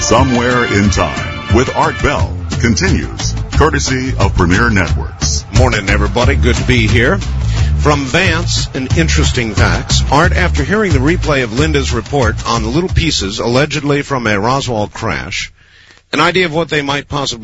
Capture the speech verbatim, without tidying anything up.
Somewhere in Time with Art Bell continues, courtesy of Premier Networks. Morning, everybody. Good to be here. From Vance and Interesting Facts. Art, after hearing the replay of Linda's report on the little pieces allegedly from a Roswell crash, an idea of what they might possibly